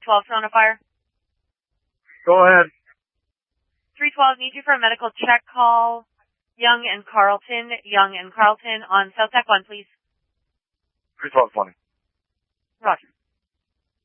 12 still on a fire? Go ahead. 312, need you for a medical check call. Young and Carlton on South Tech 1, please. 312-20. Roger.